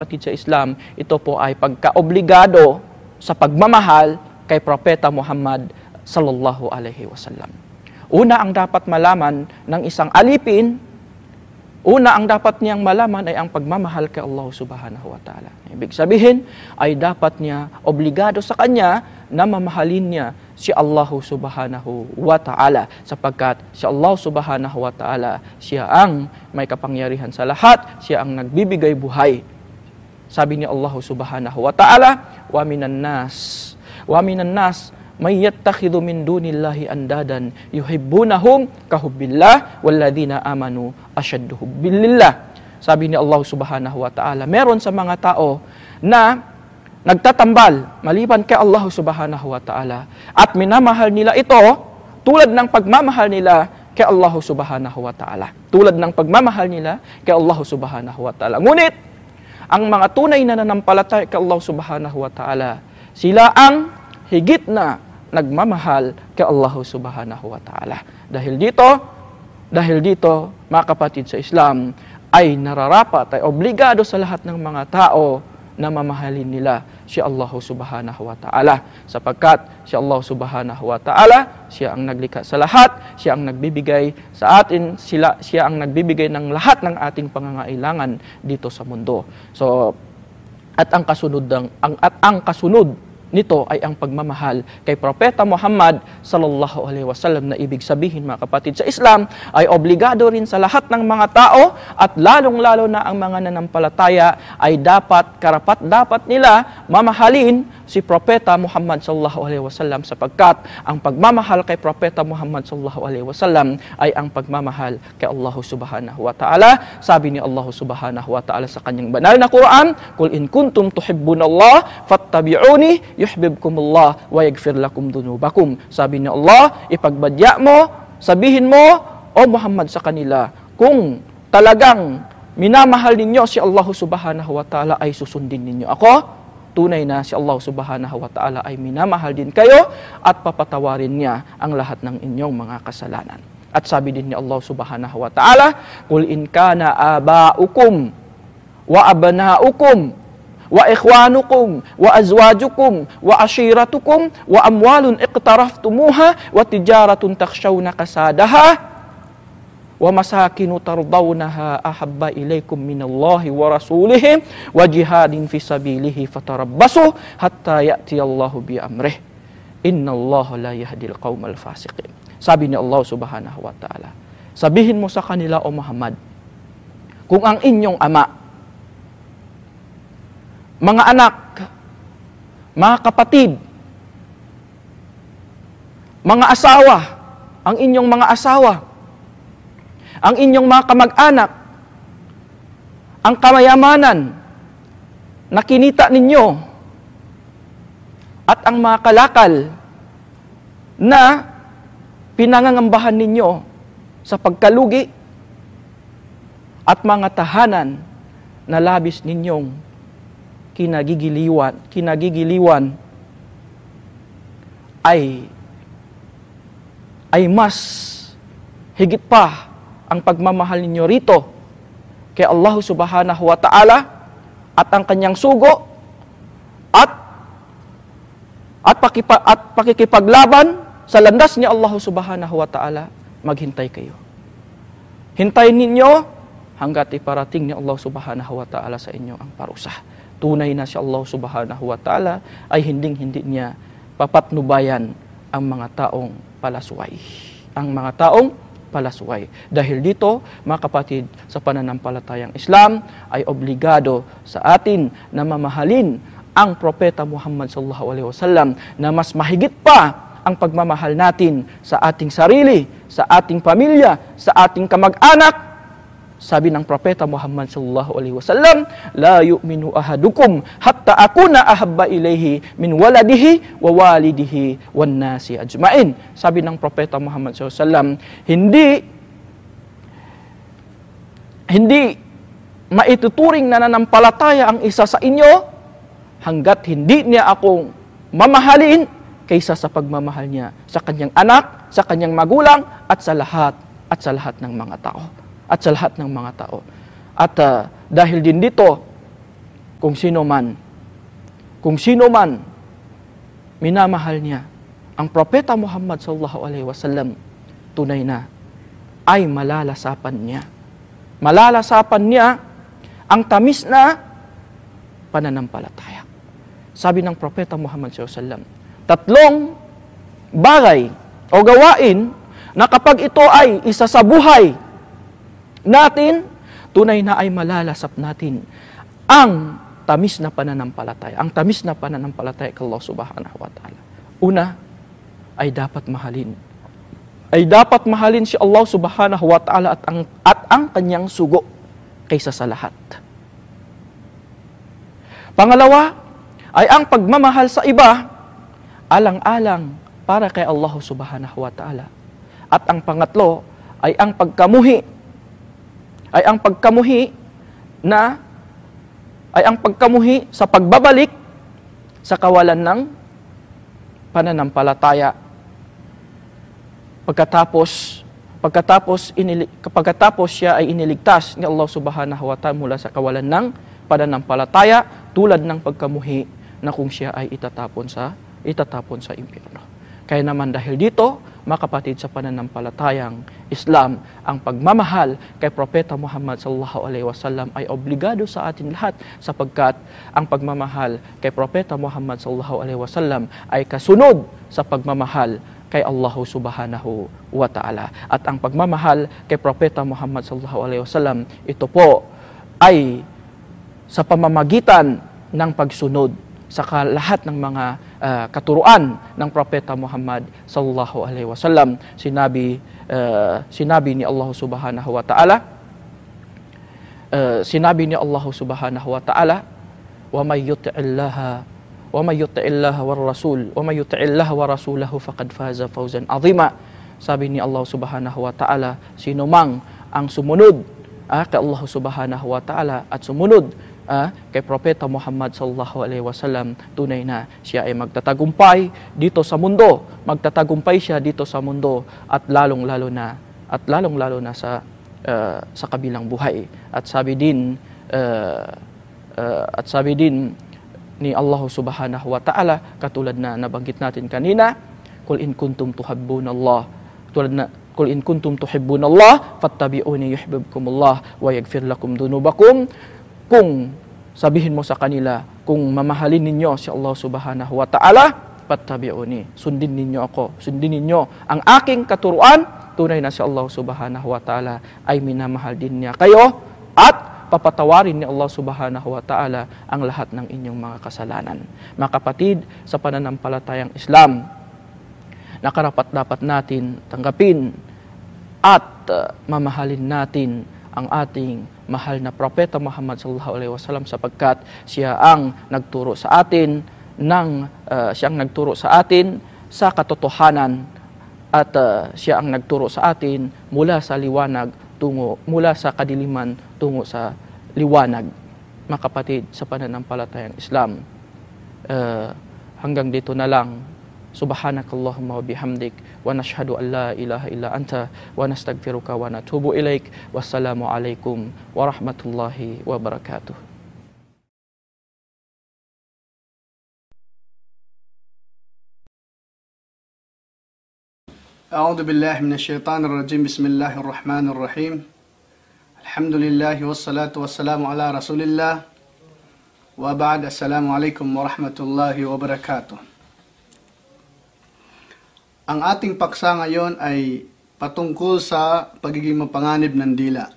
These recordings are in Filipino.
Kapatid sa Islam, ito po ay pagkaobligado sa pagmamahal kay Propeta Muhammad sallallahu alaihi wasallam. Una ang dapat malaman ng isang alipin, una ang dapat niyang malaman ay ang pagmamahal kay Allah subhanahu wa ta'ala. Ibig sabihin ay dapat niya obligado sa kanya na mamahalin niya si Allah subhanahu wa ta'ala, sapagkat si Allah subhanahu wa ta'ala, siya ang may kapangyarihan sa lahat, siya ang nagbibigay buhay. Sabi ni Allah subhanahu wa ta'ala, wa minan nas may yattakhidhu min dunillahi andadan yuhibbunahum kahubbillah walladhina amanu ashaddu hubbillah. Sabi ni Allah subhanahu wa ta'ala, meron sa mga tao na nagtatambal maliban kay Allah subhanahu wa ta'ala at minamahal nila ito tulad ng pagmamahal nila kay Allah subhanahu wa ta'ala. Tulad ng pagmamahal nila kay Allah subhanahu wa ta'ala. Ngunit ang mga tunay na nanampalataya kay Allah subhanahu wa ta'ala, sila ang higit na nagmamahal kay Allah subhanahu wa ta'ala. Dahil dito, mga kapatid sa Islam, ay nararapat, ay obligado sa lahat ng mga tao na mamahalin nila si Allah subhanahu wa ta'ala. Sapagkat si Allah subhanahu wa ta'ala, siya ang naglikha sa lahat, siya ang nagbibigay sa atin, siya ang nagbibigay ng lahat ng ating pangangailangan dito sa mundo. So, ang kasunod nito ay ang pagmamahal kay Propeta Muhammad sallallahu alaihi wasallam, na ibig sabihin, mga kapatid sa Islam, ay obligado rin sa lahat ng mga tao, at lalong-lalo na ang mga nanampalataya ay dapat nila mamahalin si Propeta Muhammad sallallahu alaihi wasallam, sapagkat ang pagmamahal kay Propeta Muhammad sallallahu alaihi wasallam ay ang pagmamahal kay Allah subhanahu wa ta'ala. Sabi ni Allah subhanahu wa ta'ala sa kanyang banal na Quran, "Qul in kuntum tuhibbunallah fattabi'uni yuhibbukumullah wa yaghfir lakum dunubakum." Sabi ni Allah, ipagbadya mo, sabihin mo, o Muhammad, sa kanila, kung talagang minamahal ninyo si Allah subhanahu wa ta'ala, ay susundin ninyo ako. Tunay na si Allah subhanahu wa ta'ala ay minamahal din kayo, at papatawarin niya ang lahat ng inyong mga kasalanan. At sabi din ni Allah subhanahu wa ta'ala, "Qul in kana aba'ukum wa abna'ukum wa ikhwanukum wa azwajukum wa ashiratukum wa amwalun iqtaraftumuha wa tijaratun takhshawna kasadaha wa masakinu tardawnaha ahabba ilaykum minallahi wa rasulihi wa jihadin fi sabilihi fatarabbasu hatta ya'tiyallahu bi amrih innallaha la yahdil qaumal fasiqin." Sabi ni Allah subhanahu wa ta'ala, sabihin mo sa kanila, o Muhammad, kung ang inyong ama, mga anak, mga kapatid, mga asawa, ang inyong mga asawa, ang inyong mga kamag-anak, ang kamayamanan na kinita ninyo, at ang mga kalakal na pinangangambahan ninyo sa pagkalugi, at mga tahanan na labis ninyong kinagigiliwan ay mas higit pa ang pagmamahal ninyo rito kay Allah subhanahu wa ta'ala, at ang kanyang sugo, at pakikipaglaban sa landas ni Allah subhanahu wa ta'ala, maghintay kayo. Hintayin ninyo hanggat iparating ni Allah subhanahu wa ta'ala sa inyo ang parusa. Tunay na si Allah subhanahu wa ta'ala ay hindi niya papatnubayan ang mga taong palasway. Dahil dito, mga kapatid, sa pananampalatayang Islam ay obligado sa atin na mamahalin ang Propeta Muhammad sallallahu alaihi wasallam, na mas mahigit pa ang pagmamahal natin sa ating sarili, sa ating pamilya, sa ating kamag-anak. Sabi ng Propeta Muhammad sallallahu alaihi wasallam, "La yu'minu ahadukum hatta akuna ahabba ilayhi min waladihi wa walidihi wan nasi ajmain." Sabi ng Propeta Muhammad sallallahu alaihi wasallam, hindi maituturing na nanampalataya ang isa sa inyo hanggat hindi niya akong mamahalin kaysa sa pagmamahal niya sa kanyang anak, sa kanyang magulang, at sa lahat ng mga tao. At dahil din dito, kung sino man minamahal niya ang Propeta Muhammad sallallahu alaihi wasallam, tunay na ay malalasapan niya. Malalasapan niya ang tamis na pananampalataya. Sabi ng Propeta Muhammad sallallahu alaihi wasallam, 3 bagay o gawain na kapag ito ay isa sa buhay natin, tunay na ay malalasap natin ang tamis na pananampalataya. Ang tamis na pananampalataya kay Allah subhanahu wa ta'ala. Una, ay dapat mahalin. Ay dapat mahalin si Allah subhanahu wa ta'ala at ang kanyang sugo kaysa sa lahat. Pangalawa, ay ang pagmamahal sa iba, alang-alang para kay Allah subhanahu wa ta'ala. At ang pangatlo, ay ang pagkamuhi. Ay ang pagkamuhi sa pagbabalik sa kawalan ng pananampalataya. Pagkatapos siya ay iniligtas ni Allah subhanahu wa ta'ala mula sa kawalan ng pananampalataya, tulad ng pagkamuhi na kung siya ay itatapon sa impyerno. Kaya naman dahil dito, mga kapatid, sa pananampalatayang Islam, ang pagmamahal kay Propeta Muhammad sallallahu alaihi wasallam ay obligado sa atin lahat, sapagkat ang pagmamahal kay Propeta Muhammad sallallahu alaihi wasallam ay kasunod sa pagmamahal kay Allah subhanahu wa ta'ala. At ang pagmamahal kay Propeta Muhammad sallallahu alaihi wasallam, ito po ay sa pamamagitan ng pagsunod sa lahat ng mga katuruan ng Propeta Muhammad sallallahu alaihi wasallam. Sinabi ni Allah subhanahu wa ta'ala, wa may yuti'illaha wa rasulahu faqad faza fawzan azima. Sabi ni Allah subhanahu wa ta'ala, sino mang ang sumunod kay Allah subhanahu wa ta'ala at sumunod kay Propeta Muhammad sallallahu alaihi wasallam, tunay na siya ay magtatagumpay dito sa mundo. Magtatagumpay siya dito sa mundo at lalong-lalo na sa kabilang buhay. At sabi din ni Allah subhanahu wa ta'ala, katulad na nabanggit natin kanina, Qul in kuntum tuhibbunallah, Qul in kuntum tuhibbunallah fattabi'uni yuhibbukumullah wa yaghfir lakum dunubakum. Kung sabihin mo sa kanila, kung mamahalin ninyo si Allah subhanahu wa ta'ala, fattabi'uni, sundin ninyo ako, sundin ninyo ang aking katuruan, tunay na si Allah subhanahu wa ta'ala ay minamahal din niya kayo, at papatawarin ni Allah subhanahu wa ta'ala ang lahat ng inyong mga kasalanan. Mga kapatid, sa pananampalatayang Islam, na karapat-dapat natin tanggapin at mamahalin natin ang ating mahal na Propeta Muhammad sallallahu alaihi wasallam, sapagkat siya ang nagturo sa atin sa katotohanan, at siya ang nagturo sa atin mula sa kadiliman tungo sa liwanag. Mga kapatid, sa pananampalatayang Islam, hanggang dito na lang. Subhanakallahumma wa bihamdik, wa nashhadu an la ilaha illa anta, wa nastaghfiruka wa natubu ilaik. Wassalamu alaikum warahmatullahi wabarakatuh. A'udzu billahi minasy syaithanir rajim. Bismillahirrahmanirrahim. Alhamdulillah wassalatu wassalamu ala Rasulillah. Wa ba'd. Assalamu alaikum warahmatullahi wabarakatuh. Ang ating paksa ngayon ay patungkol sa pagiging mapanganib ng dila.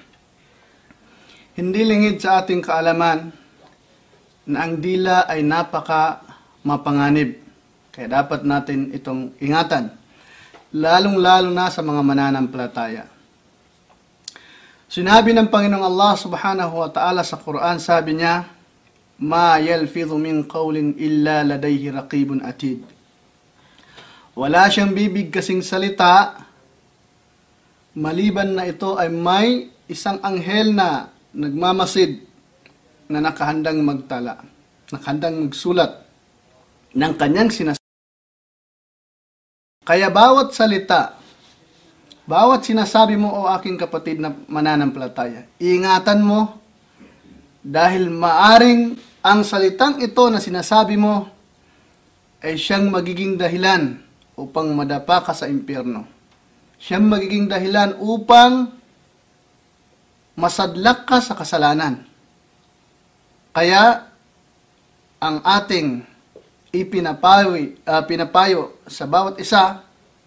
Hindi lingid sa ating kaalaman na ang dila ay napaka mapanganib. Kaya dapat natin itong ingatan, lalong-lalo na sa mga mananampalataya. Sinabi ng Panginoong Allah subhanahu wa ta'ala sa Quran, sabi niya, ma yalfidhu min qawlin illa ladayhi raqibun atid. Wala siyang bibig kasing salita, maliban na ito ay may isang anghel na nagmamasid na nakahandang magtala, nakahandang magsulat ng kanyang sinasabi. Kaya bawat salita, bawat sinasabi mo, o aking kapatid na mananampalataya, ingatan mo Dahil maaring ang salitang ito na sinasabi mo ay siyang magiging dahilan upang madapa ka sa impyerno. Siyang magiging dahilan upang masadlak ka sa kasalanan. Kaya, ang ating pinapayo sa bawat isa,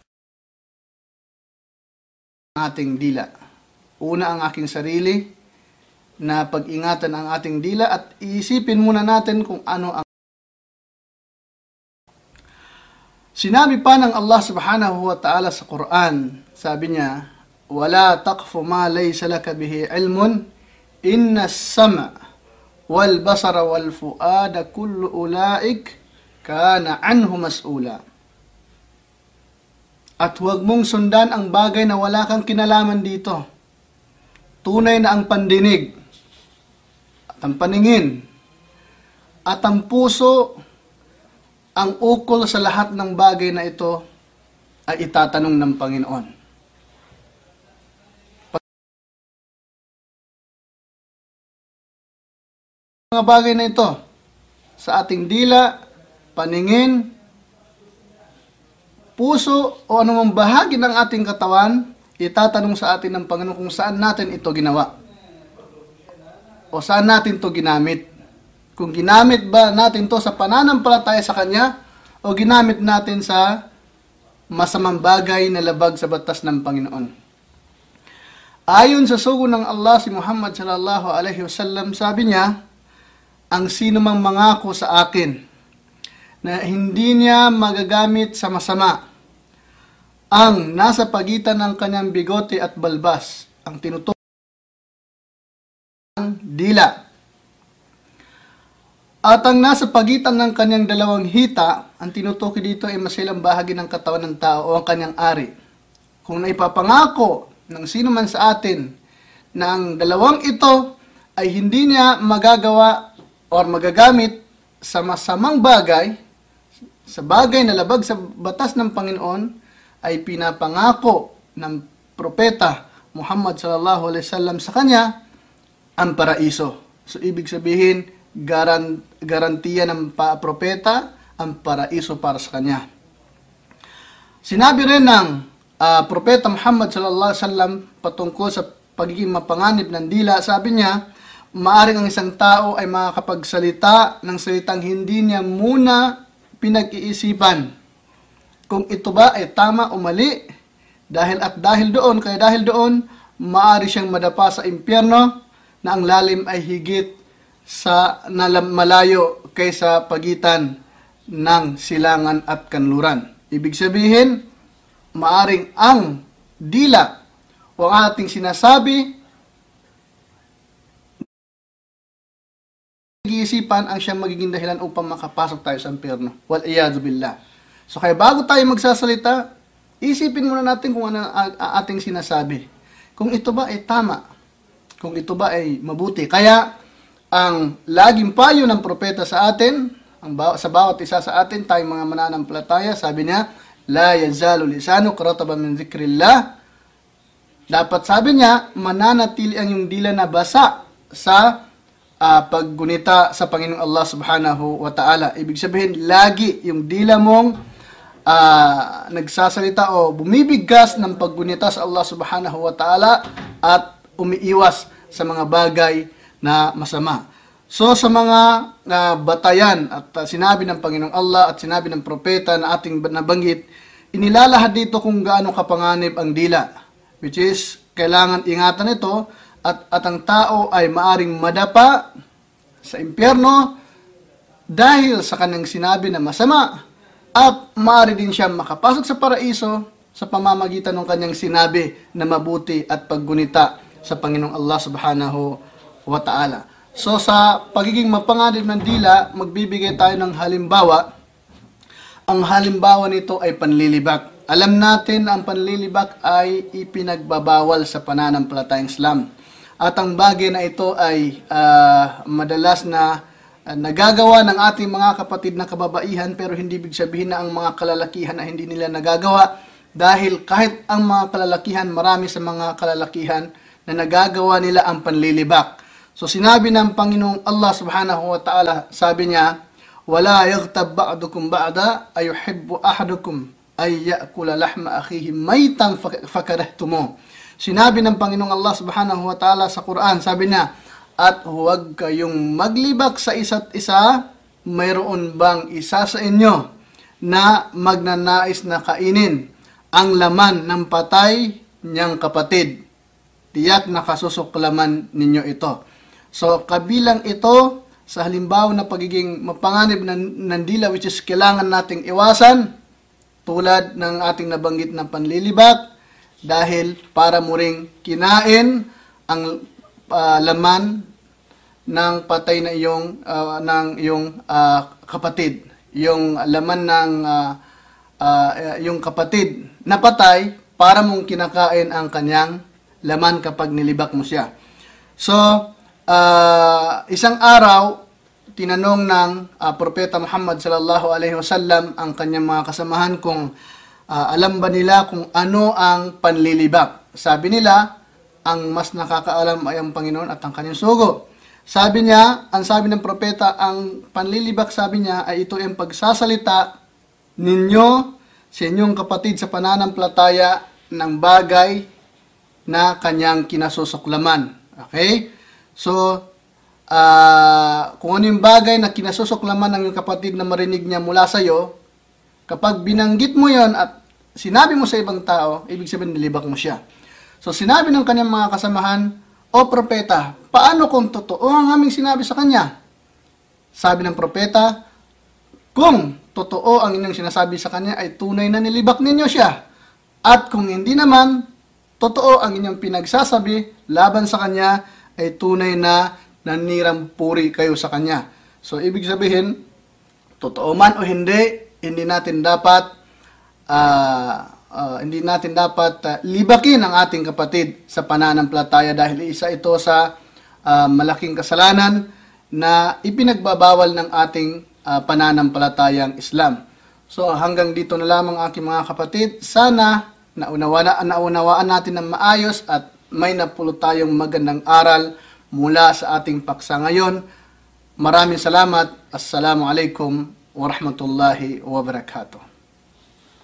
ating dila. Una ang aking sarili, na pag-ingatan ang ating dila at iisipin muna natin kung ano ang sinabi pa ng Allah subhanahu wa ta'ala sa Quran. Sabi niya, وَلَا تَقْفُ مَا لَيْسَ لَكَ بِهِ عِلْمٌ إِنَّ السَّمْعَ وَالْبَصَرَ وَالْفُؤَادَ كُلُّ أُولَئِكَ كَانَ عَنْهُ مَسْئُولًا. At huwag mong sundan ang bagay na wala kang kinalaman dito. Tunay na ang pandinig, at ang paningin, at ang puso, ang ukol sa lahat ng bagay na ito ay itatanong ng Panginoon. Mga bagay na ito, sa ating dila, paningin, puso, o anumang bahagi ng ating katawan, itatanong sa atin ng Panginoon kung saan natin ito ginawa. O saan natin ito ginamit. Kung ginamit ba natin ito sa pananampalataya sa Kanya, o ginamit natin sa masamang bagay na labag sa batas ng Panginoon. Ayon sa sugo ng Allah si Muhammad sallallahu alaihi wasallam, sabi niya, ang sino mang mangako sa akin na hindi niya magagamit sa masama ang nasa pagitan ng kanyang bigote at balbas, ang tinutukoy ng dila, at ang nasa pagitan ng kanyang dalawang hita, ang tinutukoy dito ay masilang bahagi ng katawan ng tao o ang kanyang ari. Kung naipapangako ng sino man sa atin na ang dalawang ito ay hindi niya magagawa o magagamit sa masamang bagay, sa bagay na labag sa batas ng Panginoon, ay pinapangako ng propeta Muhammad sallallahu alaihi wasallam sa kanya ang paraiso. So ibig sabihin, garantiya ng propeta ang paraiso para sa kanya. Sinabi rin ng propeta Muhammad sallallahu alaihi wasallam patungkol sa pagiging mapanganib ng dila, sabi niya, maaring ang isang tao ay makakapagsalita ng salitang hindi niya muna pinag-iisipan kung ito ba ay tama o mali, dahil doon, maaari siyang madapa sa impyerno na ang lalim ay higit sa malayo kaysa pagitan ng silangan at kanluran. Ibig sabihin, maaring ang dila o ang ating sinasabi, nag-iisipan ang siyang magiging dahilan upang makapasok tayo sa impyerno. Wal-iyadu billah. So kaya bago tayo magsasalita, isipin muna natin kung ano ang ating sinasabi. Kung ito ba ay tama, kung ito ba ay mabuti. Kaya ang laging payo ng propeta sa atin, sa bawat isa sa atin, tayong mga mananampalataya, sabi niya, La yazalu lisanuk rataban min zikrillah. Dapat sabi niya, mananatili ang iyong dila na basa sa paggunita sa Panginoong Allah subhanahu wa ta'ala. Ibig sabihin, lagi yung dila mong nagsasalita o bumibigkas ng paggunita sa Allah subhanahu wa ta'ala at umiiwas sa mga bagay na masama. So sa mga batayan at sinabi ng Panginoong Allah at sinabi ng propeta na ating nabanggit, inilalahad dito kung gaano kapanganib ang dila, which is kailangan ingatan ito at ang tao ay maaring madapa sa impyerno dahil sa kanyang sinabi na masama, at maaari din siya makapasok sa paraiso sa pamamagitan ng kanyang sinabi na mabuti at paggunita sa Panginoong Allah subhanahu wa ta'ala. So sa pagiging mapanganib ng dila, magbibigay tayo ng halimbawa. Ang halimbawa nito ay panlilibak. Alam natin ang panlilibak ay ipinagbabawal sa pananampalatayang Islam. At ang bagay na ito ay madalas na nagagawa ng ating mga kapatid na kababaihan, pero hindi ibig sabihin na ang mga kalalakihan na hindi nila nagagawa, dahil kahit ang mga kalalakihan, marami sa mga kalalakihan na nagagawa nila ang panlilibak. So sinabi ng Panginoong Allah subhanahu wa ta'ala, sabi niya, "Wala yaghtab ba'dukum ba'da ayuhibbu ahadukum ay ya'kula lahma akhihi maytan fakarahtumu." Sinabi ng Panginoong Allah subhanahu wa ta'ala sa Quran, sabi niya, "At huwag kayong maglibak sa isa't isa, mayroon bang isa sa inyo na magnanais na kainin ang laman ng patay niyang kapatid? Tiyak na kasusuklaman ninyo ito." So, kabilang ito sa halimbawa na pagiging mapanganib ng dila, which is kailangan nating iwasan, tulad ng ating nabanggit na panlilibak, dahil para mo ring kinain ang laman ng patay na iyong kapatid. Yung laman ng yung kapatid na patay, para mong kinakain ang kanyang laman kapag nilibak mo siya. So, isang araw, tinanong ng Propeta Muhammad sallallahu alaihi wasallam ang kanyang mga kasamahan kung alam ba nila kung ano ang panlilibak. Sabi nila, ang mas nakakaalam ay ang Panginoon at ang kanyang sugo. Sabi niya, ang sabi ng propeta, ang panlilibak, sabi niya, ay ito ang pagsasalita ninyo sa inyong kapatid sa pananampalataya ng bagay na kanyang kinasusuklaman. Okay? So, kung ano yung bagay na kinasusuklaman ng iyong kapatid na marinig niya mula sa iyo, kapag binanggit mo yon at sinabi mo sa ibang tao, ibig sabihin nilibak mo siya. So, sinabi ng kanyang mga kasamahan, "O propeta, paano kung totoo ang aming sinabi sa kanya?" Sabi ng propeta, "Kung totoo ang inyong sinasabi sa kanya, ay tunay na nilibak ninyo siya. At kung hindi naman, totoo ang inyong pinagsasabi laban sa kanya, ay tunay na nanirang puri kayo sa kanya." So, ibig sabihin, totoo man o hindi, hindi natin dapat libakin ang ating kapatid sa pananampalataya, dahil isa ito sa malaking kasalanan na ipinagbabawal ng ating pananampalatayang Islam. So, hanggang dito na lamang aking mga kapatid. Sana naunawaan natin ng maayos at may napulot tayong magandang aral mula sa ating paksa ngayon. Maraming salamat. Assalamualaikum warahmatullahi wabarakatuh.